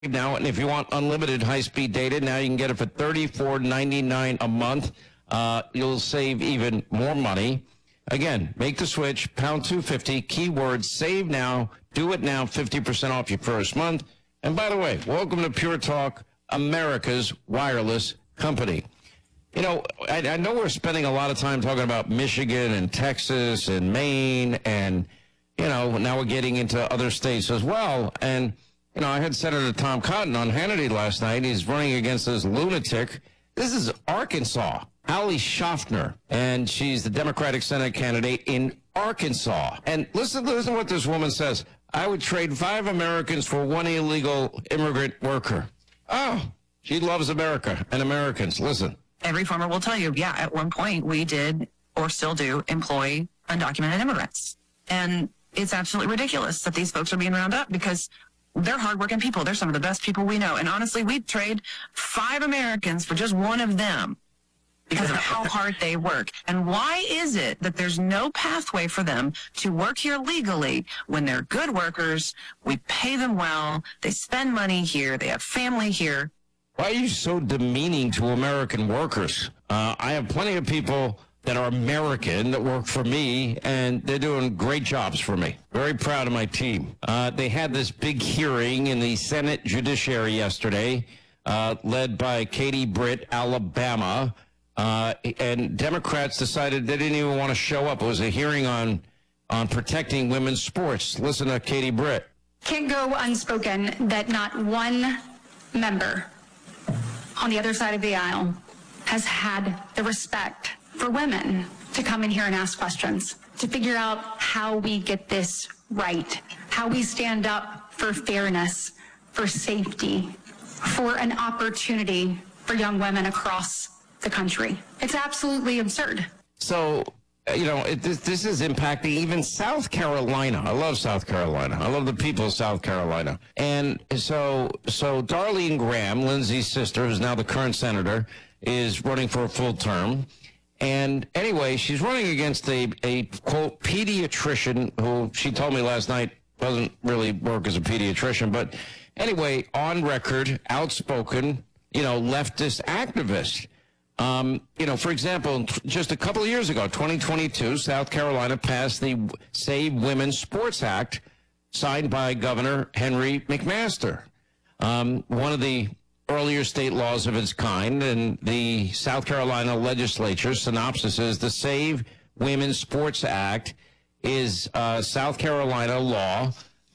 now, and if you want unlimited high-speed data, now you can get it for $34.99 a month. You'll save even more money. Again, make the switch, pound 250, keyword save now, do it now, 50% off your first month. And by the way, welcome to Pure Talk, America's wireless company. You know, I know we're spending a lot of time talking about Michigan and Texas and Maine, and, you know, now we're getting into other states as well. And, you know, I had Senator Tom Cotton on Hannity last night. He's running against this lunatic. This is Arkansas, Ali Schaffner, and she's the Democratic Senate candidate in Arkansas. And listen to what this woman says. I would trade 5 Americans for 1 illegal immigrant worker. Oh, she loves America and Americans. Listen. Every farmer will tell you, yeah, at one point we did or still do employ undocumented immigrants. And it's absolutely ridiculous that these folks are being rounded up because they're hardworking people. They're some of the best people we know. And honestly, we'd trade 5 Americans for just one of them because of how hard they work. And why is it that there's no pathway for them to work here legally when they're good workers, we pay them well, they spend money here, they have family here? Why are you so demeaning to American workers? I have plenty of people that are American that work for me, and they're doing great jobs for me. Very proud of my team. They had this big hearing in the Senate Judiciary yesterday, led by Katie Britt, Alabama, and Democrats decided they didn't even want to show up. It was a hearing on protecting women's sports. Listen to Katie Britt. Can't go unspoken that not one member on the other side of the aisle has had the respect for women to come in here and ask questions, to figure out how we get this right, how we stand up for fairness, for safety, for an opportunity for young women across the country. It's absolutely absurd. So, you know, this is impacting even South Carolina. I love South Carolina. I love the people of South Carolina. And so Darlene Graham, Lindsey's sister, who's now the current senator, is running for a full term. And anyway, she's running against a quote, pediatrician who she told me last night doesn't really work as a pediatrician. But anyway, on record, outspoken, you know, leftist activist. You know, for example, just a couple of years ago, 2022, South Carolina passed the Save Women's Sports Act, signed by Governor Henry McMaster. One of the earlier state laws of its kind, and the South Carolina legislature, synopsis is the Save Women's Sports Act is South Carolina law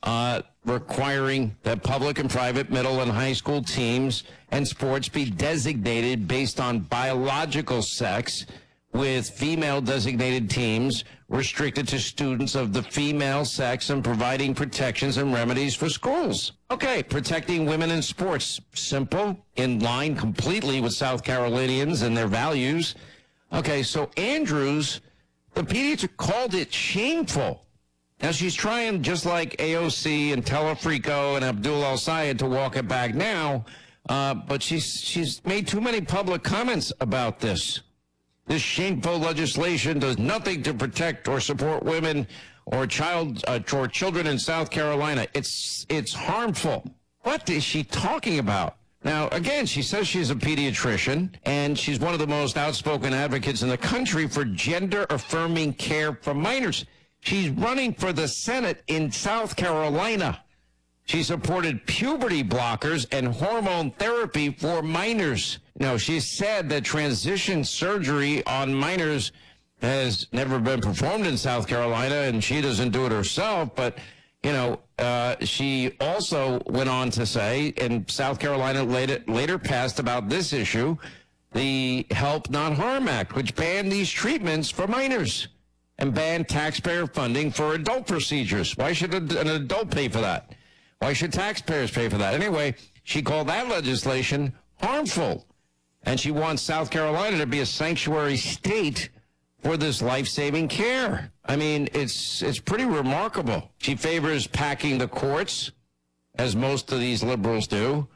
requiring that public and private middle and high school teams and sports be designated based on biological sex, with female designated teams restricted to students of the female sex, and providing protections and remedies for schools. Okay, protecting women in sports. Simple, in line completely with South Carolinians and their values. Okay, so Andrews, the pediatrician, called it shameful. Now, she's trying, just like AOC and Telefrico and Abdul El-Sayed, to walk it back now, but she's made too many public comments about this. This shameful legislation does nothing to protect or support women or children in South Carolina. It's harmful. What is she talking about? Now, again, she says she's a pediatrician, and she's one of the most outspoken advocates in the country for gender-affirming care for minors. She's running for the Senate in South Carolina. She supported puberty blockers and hormone therapy for minors. You know, she said that transition surgery on minors has never been performed in South Carolina, and she doesn't do it herself. But, you know, she also went on to say, and South Carolina later passed about this issue, the Help Not Harm Act, which banned these treatments for minors and banned taxpayer funding for adult procedures. Why should an adult pay for that? Why should taxpayers pay for that? Anyway, she called that legislation harmful, and she wants South Carolina to be a sanctuary state for this life-saving care. I mean, it's pretty remarkable. She favors packing the courts, as most of these liberals do.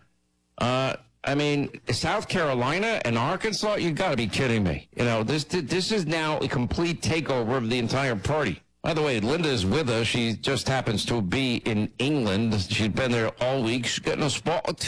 I mean, South Carolina and Arkansas, you got to be kidding me. You know, this is now a complete takeover of the entire party. By the way, Linda is with us. She just happens to be in England. She's been there all week. She's getting a spot of